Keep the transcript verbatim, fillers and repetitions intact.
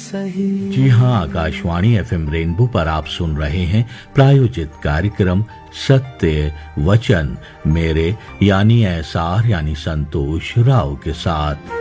सही। जी हाँ, Akashvani FM rainbow पर आप सुन रहे हैं प्रायोजित कार्यक्रम सत्य वचन मेरे यानी एस आर यानी संतोष राव के साथ।